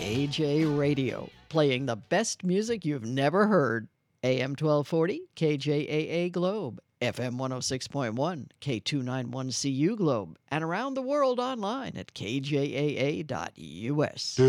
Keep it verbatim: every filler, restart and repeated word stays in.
K J Radio, playing the best music you've never heard. A M twelve forty, K J A A Globe, F M one oh six point one, K two ninety-one C U Globe, and around the world online at K J A A dot U S.